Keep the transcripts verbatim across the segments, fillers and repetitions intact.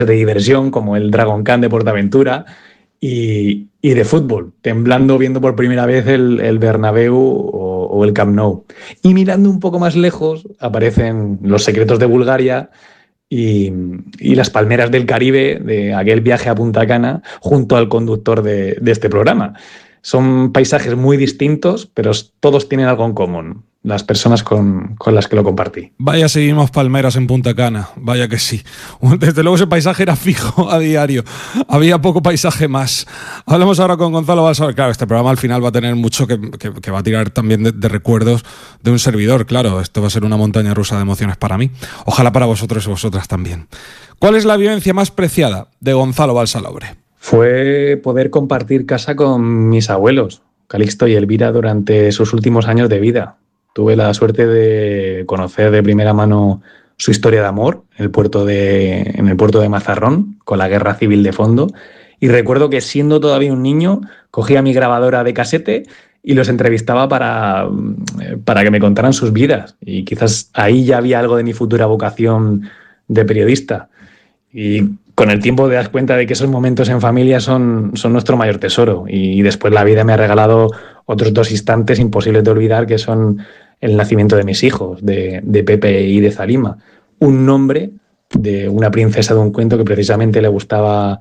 de diversión como el Dragon Khan de PortAventura y, y de fútbol, temblando viendo por primera vez el, el Bernabéu o, o el Camp Nou. Y mirando un poco más lejos aparecen Los secretos de Bulgaria y, y Las palmeras del Caribe, de aquel viaje a Punta Cana, junto al conductor de, de este programa. Son paisajes muy distintos, pero todos tienen algo en común, las personas con, con las que lo compartí. Vaya, seguimos palmeras en Punta Cana, vaya que sí. Desde luego ese paisaje era fijo a diario, había poco paisaje más. Hablamos ahora con Gonzalo Balsalobre. Claro, este programa al final va a tener mucho que, que, que va a tirar también de, de recuerdos de un servidor. Claro, esto va a ser una montaña rusa de emociones para mí. Ojalá para vosotros y vosotras también. ¿Cuál es la vivencia más preciada de Gonzalo Balsalobre? Fue poder compartir casa con mis abuelos, Calixto y Elvira, durante sus últimos años de vida. Tuve la suerte de conocer de primera mano su historia de amor en el puerto de, en el puerto de Mazarrón, con la guerra civil de fondo. Y recuerdo que, siendo todavía un niño, cogía mi grabadora de casete y los entrevistaba para, para que me contaran sus vidas. Y quizás ahí ya había algo de mi futura vocación de periodista. Y con el tiempo te das cuenta de que esos momentos en familia son, son nuestro mayor tesoro. Y después la vida me ha regalado otros dos instantes imposibles de olvidar, que son el nacimiento de mis hijos, de, de Pepe y de Zalima. Un nombre de una princesa de un cuento que precisamente le gustaba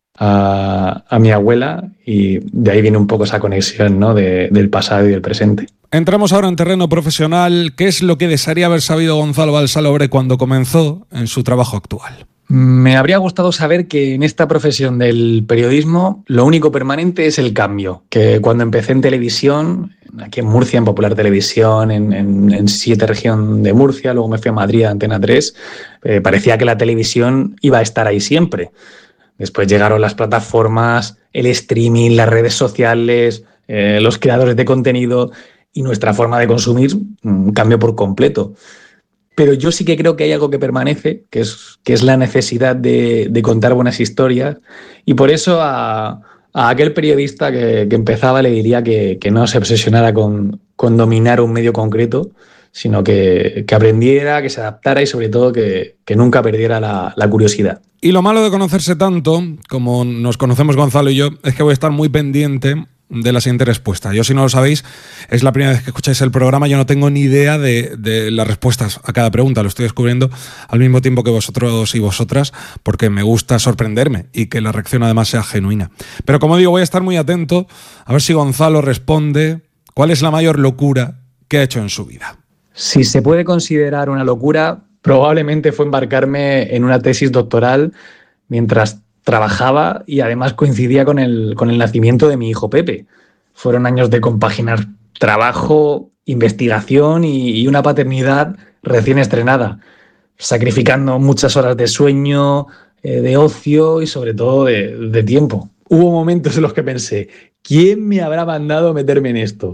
a, a mi abuela, y de ahí viene un poco esa conexión, ¿no?, de, del pasado y del presente. Entramos ahora en terreno profesional. ¿Qué es lo que desearía haber sabido Gonzalo Balsalobre cuando comenzó en su trabajo actual? Me habría gustado saber que en esta profesión del periodismo lo único permanente es el cambio. Que cuando empecé en televisión, aquí en Murcia, en Popular Televisión, en, en, en siete Región de Murcia, luego me fui a Madrid, a Antena tres, eh, parecía que la televisión iba a estar ahí siempre. Después llegaron las plataformas, el streaming, las redes sociales, eh, los creadores de contenido, y nuestra forma de consumir mm, cambió por completo. Pero yo sí que creo que hay algo que permanece, que es, que es la necesidad de, de contar buenas historias. Y por eso a, a aquel periodista que, que empezaba le diría que, que no se obsesionara con, con dominar un medio concreto, sino que, que aprendiera, que se adaptara y sobre todo que, que nunca perdiera la, la curiosidad. Y lo malo de conocerse tanto, como nos conocemos Gonzalo y yo, es que voy a estar muy pendiente de la siguiente respuesta. Yo, si no lo sabéis, es la primera vez que escucháis el programa. Yo no tengo ni idea de, de las respuestas a cada pregunta. Lo estoy descubriendo al mismo tiempo que vosotros y vosotras, porque me gusta sorprenderme y que la reacción además sea genuina. Pero como digo, voy a estar muy atento a ver si Gonzalo responde cuál es la mayor locura que ha hecho en su vida. Si se puede considerar una locura, probablemente fue embarcarme en una tesis doctoral mientras trabajaba, y además coincidía con el, con el nacimiento de mi hijo Pepe. Fueron años de compaginar trabajo, investigación y, y una paternidad recién estrenada, sacrificando muchas horas de sueño, eh, de ocio y sobre todo de, de tiempo. Hubo momentos en los que pensé, ¿quién me habrá mandado meterme en esto?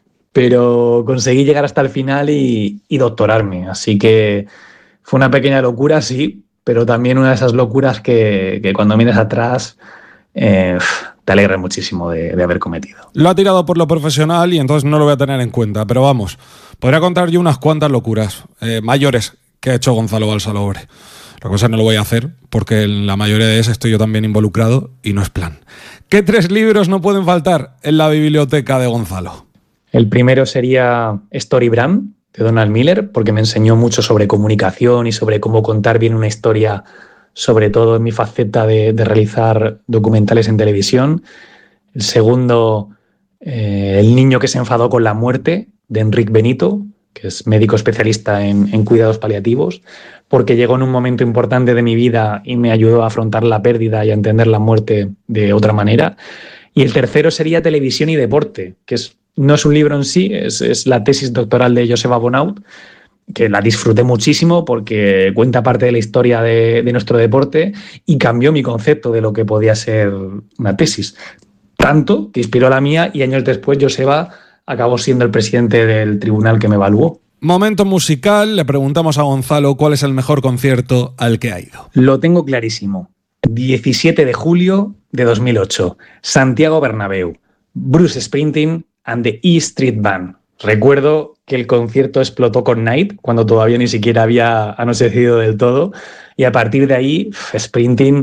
Pero conseguí llegar hasta el final y, y doctorarme. Así que fue una pequeña locura, sí, pero también una de esas locuras que, que cuando miras atrás eh, te alegra muchísimo de, de haber cometido. Lo ha tirado por lo profesional y entonces no lo voy a tener en cuenta, pero vamos, podría contar yo unas cuantas locuras eh, mayores que ha hecho Gonzalo Balsalobre. Lo que pasa es que no lo voy a hacer porque en la mayoría de esas estoy yo también involucrado y no es plan. ¿Qué tres libros no pueden faltar en la biblioteca de Gonzalo? El primero sería Story Brand, de Donald Miller, porque me enseñó mucho sobre comunicación y sobre cómo contar bien una historia, sobre todo en mi faceta de, de realizar documentales en televisión. El segundo, eh, El niño que se enfadó con la muerte, de Enric Benito, que es médico especialista en, en cuidados paliativos, porque llegó en un momento importante de mi vida y me ayudó a afrontar la pérdida y a entender la muerte de otra manera. Y el tercero sería Televisión y deporte, que es no es un libro en sí, es, es la tesis doctoral de Josep Abonaud, que la disfruté muchísimo porque cuenta parte de la historia de, de nuestro deporte y cambió mi concepto de lo que podía ser una tesis. Tanto que inspiró la mía, y años después Joseba acabó siendo el presidente del tribunal que me evaluó. Momento musical, le preguntamos a Gonzalo cuál es el mejor concierto al que ha ido. Lo tengo clarísimo. diecisiete de julio de dos mil ocho, Santiago Bernabéu, Bruce Springsteen and the E Street Band. Recuerdo que el concierto explotó con Night, cuando todavía ni siquiera había anochecido del todo, y a partir de ahí, Springsteen